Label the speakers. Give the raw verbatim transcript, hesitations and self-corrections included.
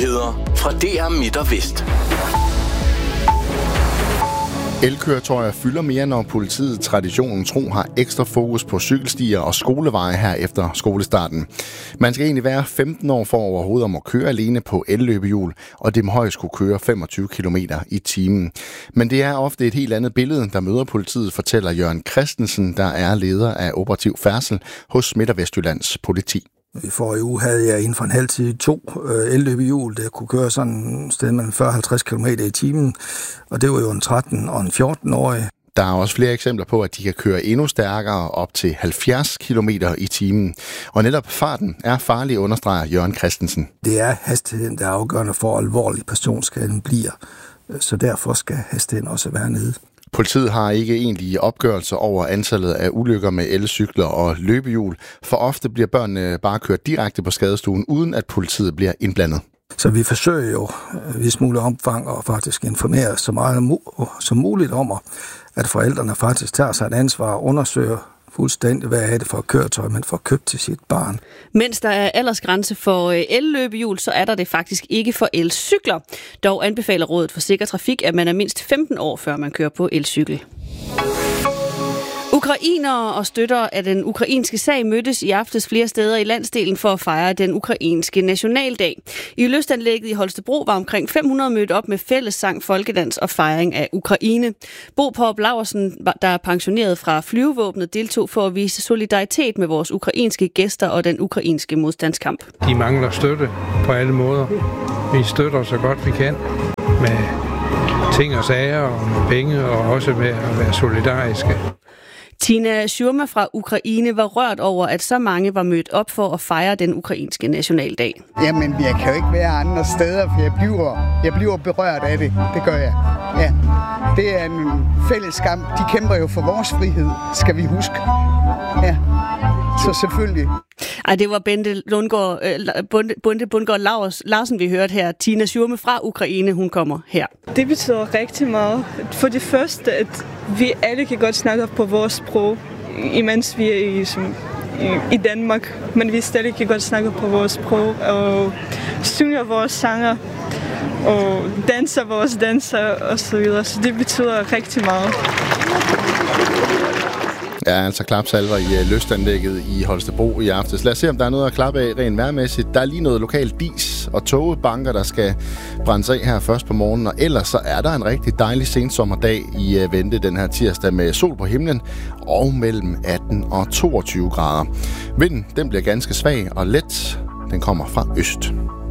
Speaker 1: Nyheder fra D R Midt og Vest.
Speaker 2: Elkøretøjer fylder mere, når politiet traditionen tro har ekstra fokus på cykelstier og skoleveje her efter skolestarten. Man skal egentlig være femten år for overhovedet om at køre alene på elløbehjul, og det må højst kunne køre femogtyve kilometer i timen. Men det er ofte et helt andet billede, der møder politiet, fortæller Jørgen Christensen, der er leder af operativ færdsel hos Midt- og Vestjyllands politi.
Speaker 3: I forrige uge havde jeg inden for en halv tid to øh, elløbehjul, der kunne køre sådan et sted mellem fyrre til halvtreds kilometer i timen, og det var jo en tretten- og en fjorten-årig.
Speaker 2: Der er også flere eksempler på, at de kan køre endnu stærkere, op til halvfjerds kilometer i timen. Og netop farten er farlig, understreger Jørgen Christensen.
Speaker 3: Det er hastigheden, der er afgørende for, hvor alvorlig personskaden bliver, så derfor skal hastigheden også være nede.
Speaker 2: Politiet har ikke egentlige opgørelser over antallet af ulykker med elcykler og løbehjul. For ofte bliver børnene bare kørt direkte på skadestuen, uden at politiet bliver indblandet.
Speaker 3: Så vi forsøger jo i vis mulig omfang at faktisk informere så meget som muligt om, at forældrene faktisk tager sig et ansvar og undersøger fuldstændig, hvad er det for et køretøj, man får købt til sit barn.
Speaker 4: Mens der er aldersgrænse for elløbehjul, så er der det faktisk ikke for elcykler. Dog anbefaler Rådet for Sikker Trafik, at man er mindst femten år, før man kører på elcykel. Ukrainere og støtter af den ukrainske sag mødtes i aftes flere steder i landsdelen for at fejre den ukrainske nationaldag. I lystanlægget i Holstebro var omkring fem hundrede mødt op med fællessang, folkedans og fejring af Ukraine. Bo Porup Laursen, der er pensioneret fra flyvevåbnet, deltog for at vise solidaritet med vores ukrainske gæster og den ukrainske modstandskamp.
Speaker 5: De mangler støtte på alle måder. Vi støtter så godt vi kan med ting og sager og med penge og også med at være solidariske.
Speaker 4: Tina Shurma fra Ukraine var rørt over, at så mange var mødt op for at fejre den ukrainske nationaldag.
Speaker 6: Jamen, jeg kan jo ikke være andre steder, for jeg bliver, jeg bliver berørt af det. Det gør jeg. Ja. Det er en fælles kamp. De kæmper jo for vores frihed, skal vi huske. Ja. Så selvfølgelig.
Speaker 4: Ej, det var Bente Lundgaard, øh, Bente Bundgaard Lars, Larsen, vi hørte her. Tina Shurma fra Ukraine, hun kommer her.
Speaker 7: Det betyder rigtig meget. For det første, at vi alle kan godt snakke på vores sprog, imens vi er i, som, i, i Danmark. Men vi stadig kan godt snakke på vores sprog og synge vores sanger og danser vores danser og så videre. Så det betyder rigtig meget.
Speaker 2: Ja, altså klapsalver i lystanlægget i Holstebro i aftes. Lad os se, om der er noget at klappe af rent vejrmæssigt. Der er lige noget lokalt dis og togebanker, der skal brændes af her først på morgenen. Og ellers så er der en rigtig dejlig sensommerdag i vente den her tirsdag med sol på himlen og mellem atten og toogtyve grader. Vinden, den bliver ganske svag og let. Den kommer fra øst.